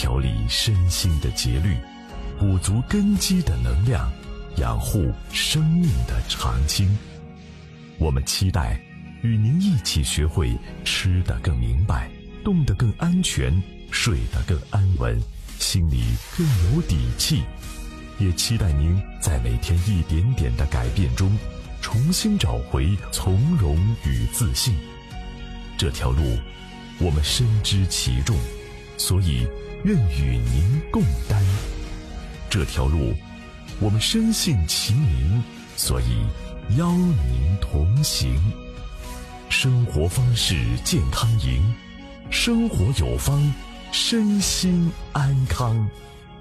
调理身心的节律，补足根基的能量，养护生命的长青。我们期待与您一起学会吃得更明白，动得更安全，睡得更安稳，心里更有底气。也期待您在每天一点点的改变中，重新找回从容与自信。这条路我们深知其重，所以愿与您共担。这条路我们深信其名，所以邀您同行。生活方式健康营，生活有方，身心安康。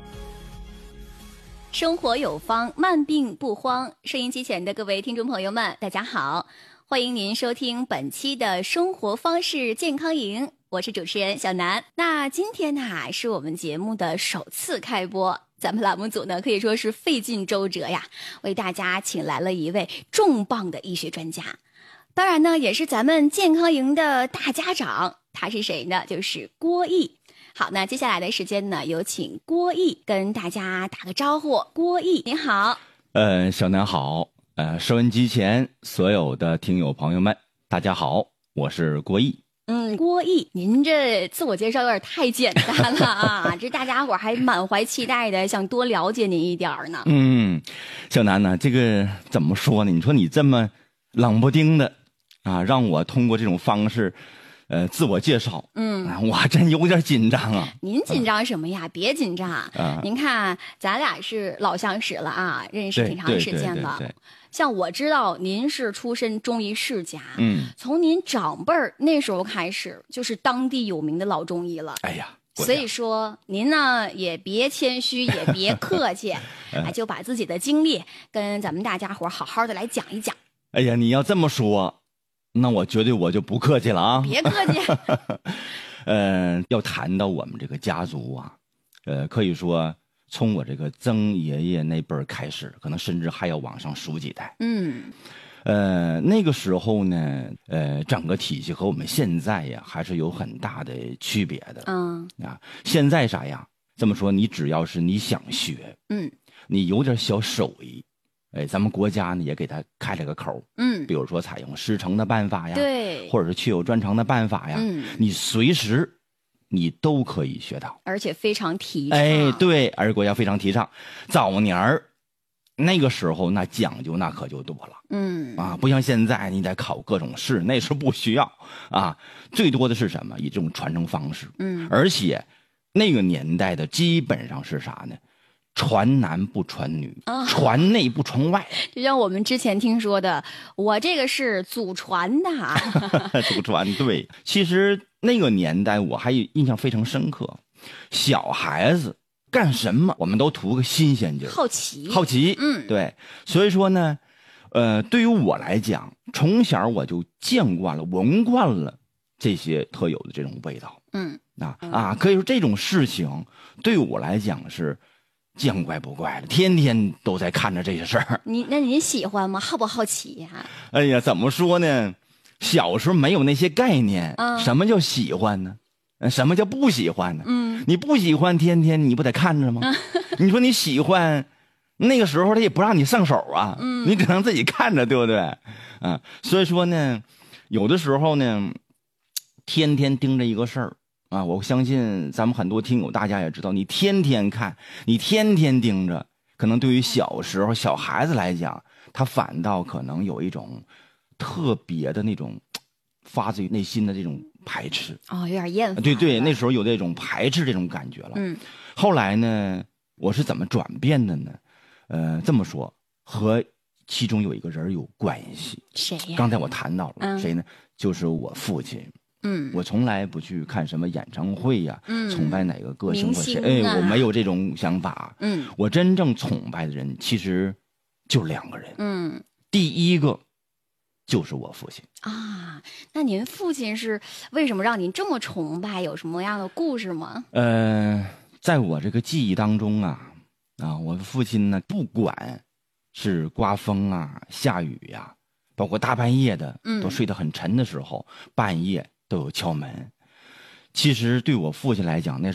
生活有方，慢病不慌。收音机前的各位听众朋友们，大家好，欢迎您收听本期的生活方式健康营，我是主持人小南。那今天呢，是我们节目的首次开播，咱们栏目组呢可以说是费尽周折呀，为大家请来了一位重磅的医学专家，当然呢也是咱们健康营的大家长。他是谁呢？就是郭毅。好，那接下来的时间呢，有请郭毅跟大家打个招呼。郭毅您好。 小南好。收音机前所有的听友朋友们大家好，我是郭毅。 郭毅，您这自我介绍有点太简单了啊！这大家伙还满怀期待的想多了解您一点呢。 小南呢，这个怎么说呢？你说你这么冷不丁的啊，让我通过这种方式自我介绍，我还真有点紧张啊。 您紧张什么呀？别紧张。您看咱俩是老相识了啊，认识挺长时间了。对，像我知道您是出身中医世家，从您长辈儿那时候开始就是当地有名的老中医了。哎呀，所以说您呢也别谦虚，也别客气，就把自己的经历跟咱们大家伙好好的来讲一讲。 哎呀，你要这么说，那我绝对我就不客气了啊！ 别客气。 要谈到我们这个家族啊，可以说从我这个曾爷爷那辈儿开始，可能甚至还要往上数几代。那个时候呢，整个体系和我们现在呀还是有很大的区别的。现在啥呀？这么说，你只要是你想学，你有点小手艺。咱们国家呢也给他开了个口，比如说采用师承的办法呀，对，或者是确有专长的办法呀，你随时你都可以学到， 而且非常提倡。 对，而国家非常提倡。早年儿那个时候那讲究那可就多了，不像现在你得考各种试，那时候不需要啊，最多的是什么？以这种传承方式，而且那个年代的基本上是啥呢？传男不传女，传内不传外， 就像我们之前听说的，我这个是祖传的。 祖传，对。其实那个年代我还印象非常深刻，小孩子干什么我们都图个新鲜劲儿， 好奇， 对。所以说呢，对于我来讲，从小我就见惯了、闻惯了这些特有的这种味道，可以说这种事情对我来讲是见怪不怪了，天天都在看着这些事儿。 那您喜欢吗？好不好奇呀？ 哎呀，怎么说呢？小时候没有那些概念，什么叫喜欢呢？什么叫不喜欢呢？你不喜欢，天天你不得看着吗？你说你喜欢，那个时候他也不让你上手啊，你只能自己看着，对不对？所以说呢，有的时候呢，天天盯着一个事儿。我相信咱们很多听友大家也知道，你天天看，你天天盯着，可能对于小时候小孩子来讲，他反倒可能有一种特别的那种发自于内心的这种排斥。有点厌烦。 对，那时候有那种排斥这种感觉了。后来呢，我是怎么转变的呢？这么说，和其中有一个人有关系。 谁呀？ 刚才我谈到了，谁呢？就是我父亲。我从来不去看什么演唱会呀，崇拜哪个歌星或谁，我没有这种想法。我真正崇拜的人其实就2个人。第一个就是我父亲啊。那您父亲是为什么让您这么崇拜？有什么样的故事吗？ 在我这个记忆当中我的父亲呢，不管是刮风下雨呀，包括大半夜的，都睡得很沉的时候，半夜都有敲门。其实对我父亲来讲，那